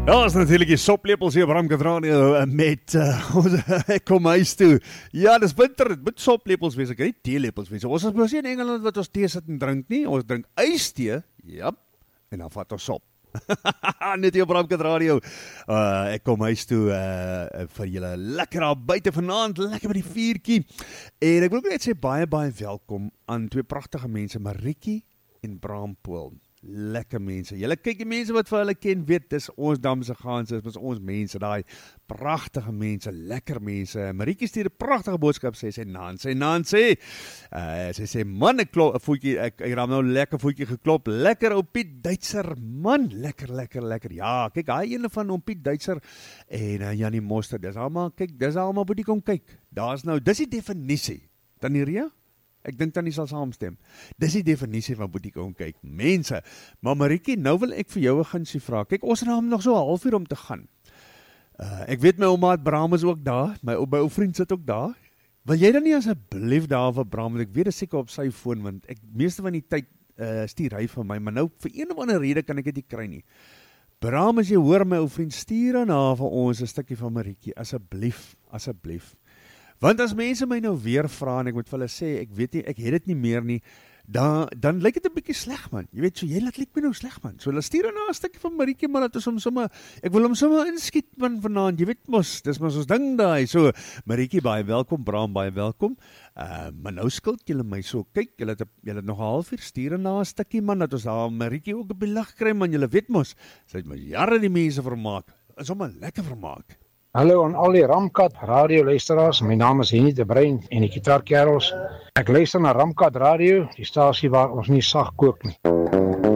Ja, is natuurlijk die soplepels hier op Ramkat Radio met ek kom huis toe. Ja, dis winter, dit moet soplepels wees, ek het theelepels wees. Ons is mos nie in Engeland wat ons thee sit en drink nie, ons drink ystee, ja, en dan vat ons sop. Net hier op Ramkat Radio. Ek kom huis toe vir julle lekker daar buite vanaand, lekker by die vuurtjie. En ek wil ook net sê baie welkom aan twee pragtige mense, Marietjie en Bram Pool. Lekker mense. Julle kyk die mense wat vir hulle ken, weet, dis ons damse gaans, dis ons mense, daai pragtige mense, lekker mense. Marietjie stuur 'n pragtige boodskap, sê Nancy. Sy sê, man, ek raam nou lekker voetjie geklop, lekker ou Piet Duitser, man, lekker. Ja, kyk, hy ene van om Piet Duitser en Janie Moster, dis almal by die kom kyk. Dis die definisie. Tannie Ria? Ek dink Tannie sal saamstem. Dis die definisie van boetie kom kyk. Mense, maar Marietjie, nou wil ek vir jou 'n gunsie vra. Kyk, ons het nog so 'n halfuur om te gaan. Ek weet my ouma Bram is ook daar, my ou vriend sit ook daar. Wil jy dan nie asseblief daar vir Bram, want ek weet dit seker op sy foon, want ek meeste van die tyd stuur hy vir my, maar nou vir een of ander rede kan ek dit nie kry nie. Bram, as jy hoor my ou vriend, stuur dan na vir ons 'n stukkie van Marietjie, asseblief. Want as mense my nou weer vra en ek moet vir hulle sê, ek weet nie, ek het dit nie meer nie, dan lyk dit 'n bietjie sleg, man. Jy weet, so jy laat lyk my nou sleg, man. So hulle stuur dan 'n stukkie van Marietjie, maar dat ons hom sommer, ek wil hom sommer inskiet, man, vanaand. Jy weet mos, dis mos ons ding daai. So Marietjie, baie welkom, Bram, baie welkom. Maar nou skuld julle my so. Kyk, julle het nog 'n halfuur, stuur dan 'n stukkie, man, dat ons daar Marietjie ook op die lig kry, man. Julle weet mos, sy het mos jare die mense vermaak. Is sommer lekker vermaak. Hallo aan al die Ramkat Radio luisteraars, my naam is Henny de Bruin en die Gitaarkerels. Ek luister na Ramkat Radio, die stasie waar ons nie sag kook nie.